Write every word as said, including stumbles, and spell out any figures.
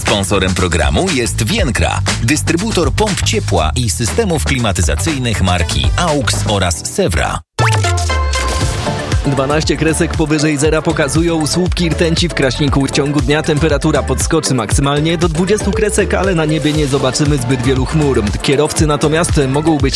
Sponsorem programu jest Vienkra, dystrybutor pomp ciepła i systemów klimatyzacyjnych marki AUX oraz Sewra. dwanaście kresek powyżej zera pokazują słupki rtęci w Kraśniku. W ciągu dnia temperatura podskoczy maksymalnie do dwudziestu kresek, ale na niebie nie zobaczymy zbyt wielu chmur. Kierowcy natomiast mogą być